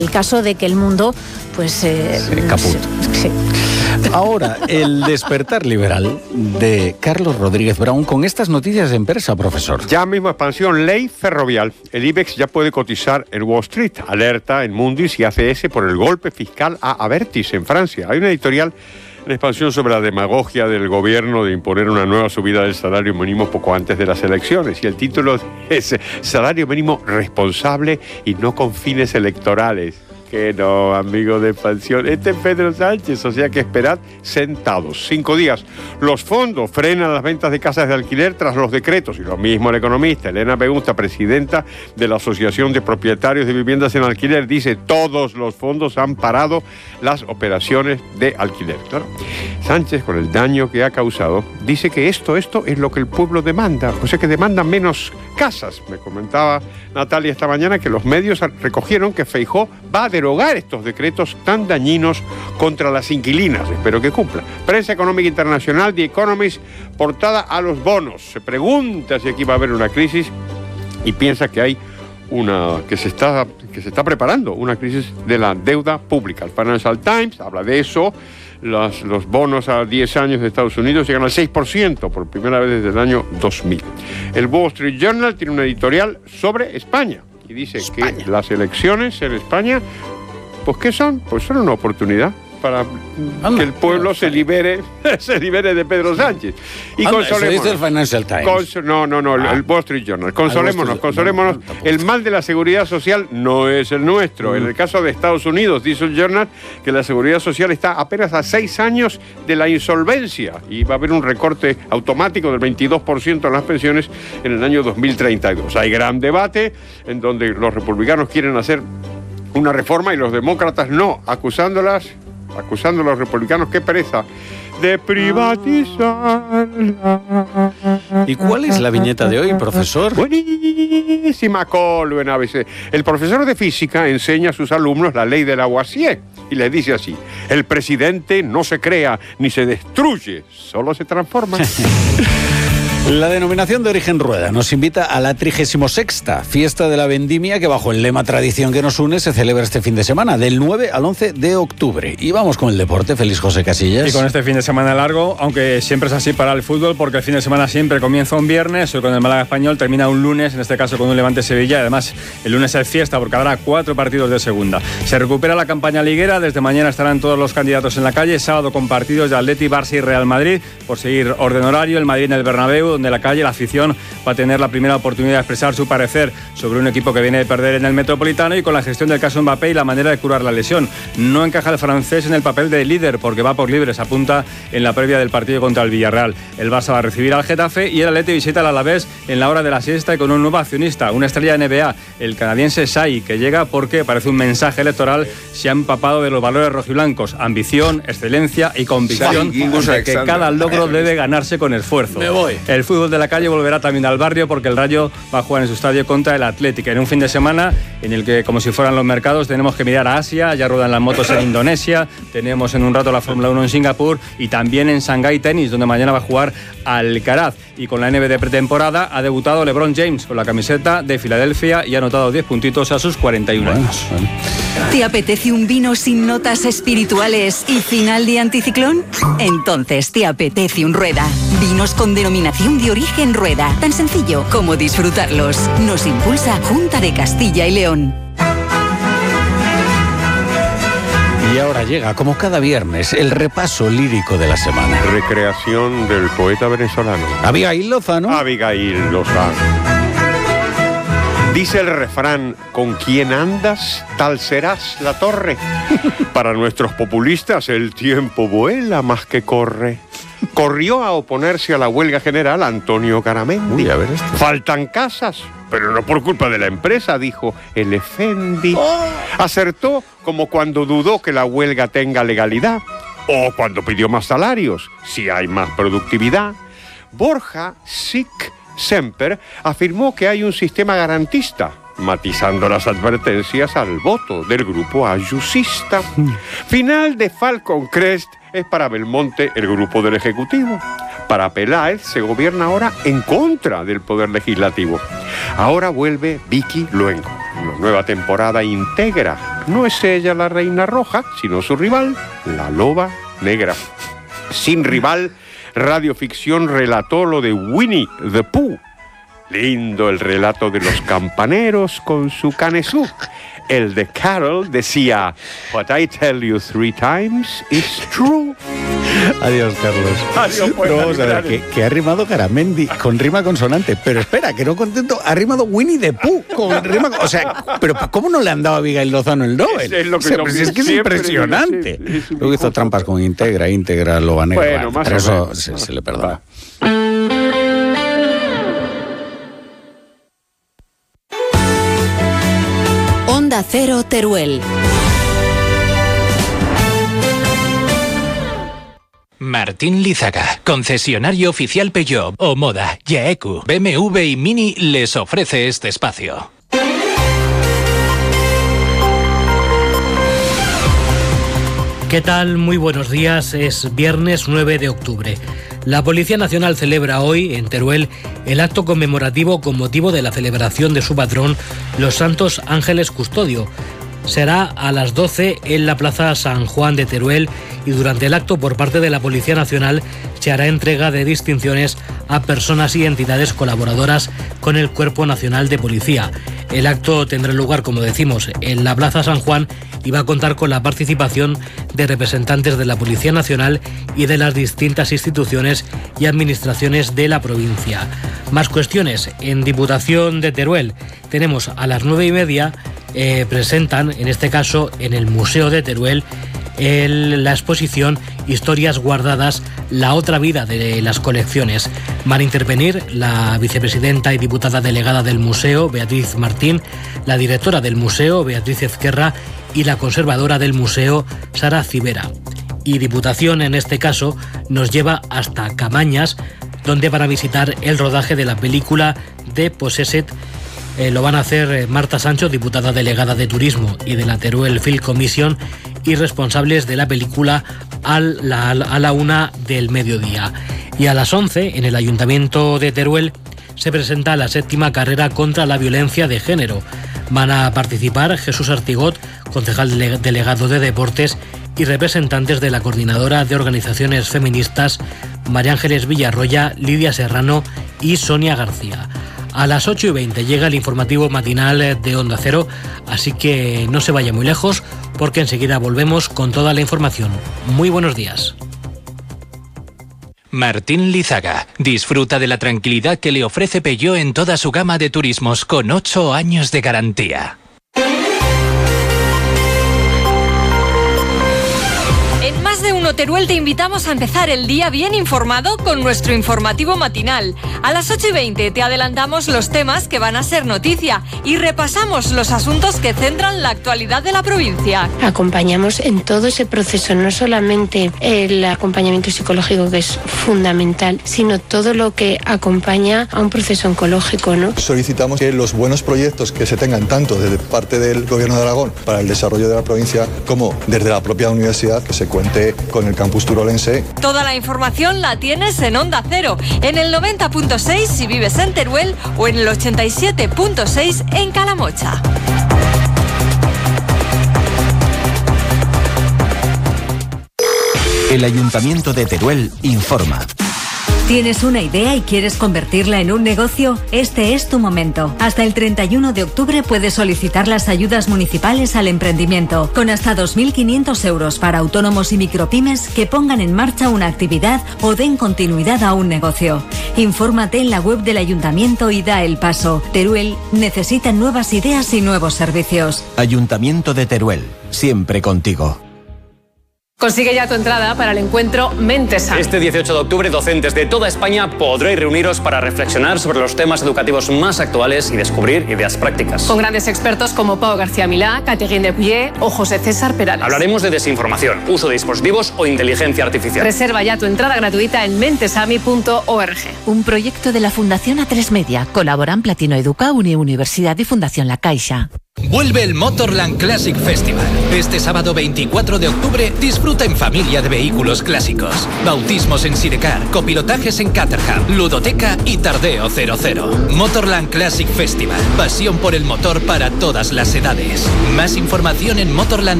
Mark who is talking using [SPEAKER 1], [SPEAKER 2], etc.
[SPEAKER 1] el caso de que el mundo, pues...
[SPEAKER 2] caput.
[SPEAKER 1] Sí.
[SPEAKER 2] Ahora, el despertar liberal de Carlos Rodríguez Brown con estas noticias en persa, profesor.
[SPEAKER 3] Ya mismo expansión, ley ferrovial. El IBEX ya puede cotizar en Wall Street. Alerta en Mundis y ACS por el golpe fiscal a Abertis en Francia. Hay una editorial en expansión sobre la demagogia del gobierno de imponer una nueva subida del salario mínimo poco antes de las elecciones. Y el título es Salario mínimo responsable y no con fines electorales. Que no, amigo de expansión. Este es Pedro Sánchez, o sea que esperad sentados. 5 días. Los fondos frenan las ventas de casas de alquiler tras los decretos. Y lo mismo el economista Elena Begunta, presidenta de la Asociación de Propietarios de Viviendas en Alquiler, dice: todos los fondos han parado las operaciones de alquiler. Claro. Sánchez, con el daño que ha causado, dice que esto es lo que el pueblo demanda. O sea que demandan menos casas. Me comentaba Natalia esta mañana que los medios recogieron que Feijóo va a derogar estos decretos tan dañinos contra las inquilinas. Espero que cumpla. Prensa económica internacional, The Economist, portada a los bonos. Se pregunta si aquí va a haber una crisis y piensa que hay que se está preparando una crisis de la deuda pública. El Financial Times habla de eso. Los bonos a 10 años de Estados Unidos llegan al 6% por primera vez desde el año 2000. El Wall Street Journal tiene una editorial sobre España y dice que las elecciones en España, pues ¿qué son? Pues son una oportunidad para que el pueblo se libere de Pedro Sánchez. Y consolémonos.
[SPEAKER 2] Eso dice el Financial Times.
[SPEAKER 3] El Wall Street Journal. Consolémonos. El mal de la seguridad social no es el nuestro. En el caso de Estados Unidos, dice el Journal, que la seguridad social está apenas a 6 años de la insolvencia y va a haber un recorte automático del 22% en las pensiones en el año 2032. Hay gran debate en donde los republicanos quieren hacer una reforma y los demócratas no, acusando a los republicanos, qué pereza, de privatizarla.
[SPEAKER 2] ¿Y cuál es la viñeta de hoy, profesor?
[SPEAKER 3] Buenísima, Colo en ABC. El profesor de física enseña a sus alumnos la ley de Lavoisier y les dice así: el presidente no se crea ni se destruye, solo se transforma.
[SPEAKER 2] La denominación de origen Rueda nos invita a la 36ª fiesta de la vendimia que, bajo el lema Tradición que nos une, se celebra este fin de semana, del 9 al 11 de octubre. Y vamos con el deporte. Feliz José Casillas.
[SPEAKER 4] Y con este fin de semana largo, aunque siempre es así para el fútbol, porque el fin de semana siempre comienza un viernes, hoy con el Málaga Español termina un lunes, en este caso con un Levante Sevilla. Además, el lunes es fiesta porque habrá 4 partidos de segunda. Se recupera la campaña liguera, desde mañana estarán todos los candidatos en la calle, sábado con partidos de Atleti, Barça y Real Madrid, por seguir orden horario, el Madrid en el Bernabéu, donde la calle, la afición, va a tener la primera oportunidad de expresar su parecer sobre un equipo que viene de perder en el Metropolitano y con la gestión del caso Mbappé y la manera de curar la lesión. No encaja el francés en el papel de líder porque va por libre, se apunta en la previa del partido contra el Villarreal. El Barça va a recibir al Getafe y el Atleti visita al Alavés en la hora de la siesta y con un nuevo accionista, una estrella de NBA, el canadiense Shai, que llega porque parece un mensaje electoral, se ha empapado de los valores rojiblancos: ambición, excelencia y convicción de que cada logro debe ganarse con esfuerzo.
[SPEAKER 2] Me voy.
[SPEAKER 4] El fútbol de la calle volverá también al barrio porque el Rayo va a jugar en su estadio contra el Athletic en un fin de semana en el que, como si fueran los mercados, tenemos que mirar a Asia. Ya ruedan las motos en Indonesia, tenemos en un rato la Fórmula 1 en Singapur y también en Shanghái Tenis, donde mañana va a jugar Alcaraz. Y con la NBA de pretemporada ha debutado LeBron James con la camiseta de Filadelfia y ha anotado 10 puntitos a sus 41 años.
[SPEAKER 5] ¿Te apetece un vino sin notas espirituales y final de anticiclón? Entonces te apetece un Rueda. Vinos con denominación de origen Rueda. Tan sencillo como disfrutarlos. Nos impulsa Junta de Castilla y León.
[SPEAKER 2] Y ahora llega, como cada viernes, el repaso lírico de la semana.
[SPEAKER 3] Recreación del poeta venezolano
[SPEAKER 2] Abigail Lozano.
[SPEAKER 3] Dice el refrán: con quien andas, tal serás la torre. Para nuestros populistas, el tiempo vuela más que corre. Corrió a oponerse a la huelga general Antonio Garamendi.
[SPEAKER 2] A ver esto.
[SPEAKER 3] Faltan casas, pero no por culpa de la empresa, dijo el Efendi. Acertó como cuando dudó que la huelga tenga legalidad o cuando pidió más salarios, si hay más productividad. Borja Sic Semper afirmó que hay un sistema garantista, matizando las advertencias al voto del grupo ayusista. Final de Falcon Crest es para Belmonte el grupo del Ejecutivo. Para Peláez se gobierna ahora en contra del Poder Legislativo. Ahora vuelve Vicky Luengo. Una nueva temporada íntegra no es ella la reina roja, sino su rival, la loba negra. Sin rival, Radioficción relató lo de Winnie the Pooh. Lindo el relato de los campaneros con su canesú. El de Carol decía, "What I tell you 3 times is true".
[SPEAKER 2] Adiós, Carlos.
[SPEAKER 3] Adiós, pues,
[SPEAKER 2] pero vamos a ver, que ha rimado Garamendi con rima consonante. Pero espera, que no contento, ha rimado Winnie the Pooh con rima. O sea, pero ¿cómo no le han dado a Abigail Lozano el Nobel?
[SPEAKER 3] Es lo que
[SPEAKER 2] es que es impresionante. Luego hizo trampas con íntegra, loba negra.
[SPEAKER 3] Bueno, más
[SPEAKER 2] pero
[SPEAKER 3] o
[SPEAKER 2] eso
[SPEAKER 3] menos.
[SPEAKER 2] se le perdona.
[SPEAKER 5] Onda Cero Teruel.
[SPEAKER 6] Martín Lízaga, concesionario oficial Peugeot, Omoda, Yaeku, BMW y Mini les ofrece este espacio.
[SPEAKER 7] ¿Qué tal? Muy buenos días. Es viernes 9 de octubre. La Policía Nacional celebra hoy, en Teruel, el acto conmemorativo con motivo de la celebración de su patrón, los Santos Ángeles Custodio. Será a las 12 en la Plaza San Juan de Teruel y durante el acto por parte de la Policía Nacional se hará entrega de distinciones a personas y entidades colaboradoras con el Cuerpo Nacional de Policía. El acto tendrá lugar, como decimos, en la Plaza San Juan y va a contar con la participación de representantes de la Policía Nacional y de las distintas instituciones y administraciones de la provincia. Más cuestiones. En Diputación de Teruel tenemos a las 9:30, presentan, en este caso en el Museo de Teruel, la exposición Historias guardadas, la otra vida de las colecciones. Van a intervenir la vicepresidenta y diputada delegada del museo, Beatriz Martín, la directora del museo, Beatriz Ezquerra, y la conservadora del museo, Sara Civera. Y Diputación, en este caso, nos lleva hasta Camañas, donde van a visitar el rodaje de la película de Possessed. Lo van a hacer Marta Sancho, diputada delegada de Turismo y de la Teruel Film Commission, y responsables de la película a la 1 del mediodía. Y a las 11, en el Ayuntamiento de Teruel, se presenta la 7ª carrera contra la violencia de género. Van a participar Jesús Artigot, concejal delegado de Deportes, y representantes de la Coordinadora de Organizaciones Feministas, María Ángeles Villarroya, Lidia Serrano y Sonia García. A las 8:20 llega el informativo matinal de Onda Cero, así que no se vaya muy lejos porque enseguida volvemos con toda la información. Muy buenos días.
[SPEAKER 6] Martín Lízaga disfruta de la tranquilidad que le ofrece Peugeot en toda su gama de turismos con 8 años de garantía.
[SPEAKER 8] En Más de Uno Teruel te invitamos a empezar el día bien informado con nuestro informativo matinal. A las 8:20 te adelantamos los temas que van a ser noticia y repasamos los asuntos que centran la actualidad de la provincia.
[SPEAKER 9] Acompañamos en todo ese proceso, no solamente el acompañamiento psicológico, que es fundamental, sino todo lo que acompaña a un proceso oncológico, ¿no?
[SPEAKER 10] Solicitamos que los buenos proyectos que se tengan tanto desde parte del Gobierno de Aragón para el desarrollo de la provincia como desde la propia universidad, que se cuente con el campus turolense.
[SPEAKER 8] Toda la información la tienes en Onda Cero, en el 90.6 si vives en Teruel o en el 87.6 en Calamocha.
[SPEAKER 11] El Ayuntamiento de Teruel informa.
[SPEAKER 1] ¿Tienes una idea y quieres convertirla en un negocio? Este es tu momento. Hasta el 31 de octubre puedes solicitar las ayudas municipales al emprendimiento, con hasta 2.500 euros para autónomos y micropymes que pongan en marcha una actividad o den continuidad a un negocio. Infórmate en la web del Ayuntamiento y da el paso. Teruel necesita nuevas ideas y nuevos servicios.
[SPEAKER 11] Ayuntamiento de Teruel, siempre contigo.
[SPEAKER 12] Consigue ya tu entrada para el encuentro Mentes Sanas.
[SPEAKER 13] Este 18 de octubre, docentes de toda España podréis reuniros para reflexionar sobre los temas educativos más actuales y descubrir ideas prácticas.
[SPEAKER 12] Con grandes expertos como Pau García Milá, Catherine Depuyer o José César Perales.
[SPEAKER 13] Hablaremos de desinformación, uso de dispositivos o inteligencia artificial.
[SPEAKER 12] Reserva ya tu entrada gratuita en mentesami.org.
[SPEAKER 14] Un proyecto de la Fundación A3 Media. Colaboran Platino Educa, Universidad y Fundación La Caixa.
[SPEAKER 6] Vuelve el Motorland Classic Festival. Este sábado 24 de octubre disfruta en familia de vehículos clásicos. Bautismos en Sidecar, copilotajes en Caterham, ludoteca y tardeo 00. Motorland Classic Festival. Pasión por el motor para todas las edades. Más información en motorland.es.